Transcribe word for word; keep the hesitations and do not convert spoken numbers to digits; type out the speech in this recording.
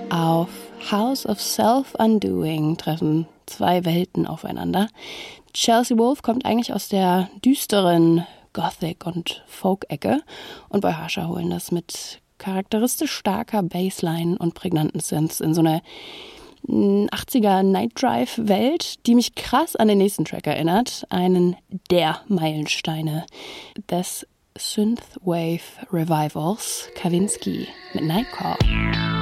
Auf House of Self-Undoing treffen zwei Welten aufeinander. Chelsea Wolfe kommt eigentlich aus der düsteren Gothic- und Folk-Ecke und Boy Harsher holen das mit charakteristisch starker Bassline und prägnanten Synths in so eine achtziger Night Drive-Welt, die mich krass an den nächsten Track erinnert. Einen der Meilensteine des Synthwave Revivals, Kavinsky mit Nightcall.